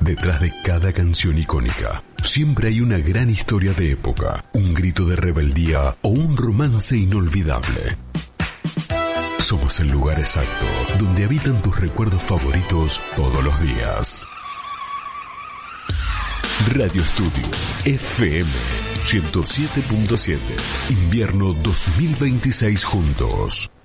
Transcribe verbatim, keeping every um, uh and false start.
Detrás de cada canción icónica, siempre hay una gran historia de época, un grito de rebeldía o un romance inolvidable. Somos el lugar exacto donde habitan tus recuerdos favoritos todos los días. Radio Estudio F M ciento siete punto siete. Invierno dos mil veintiséis juntos.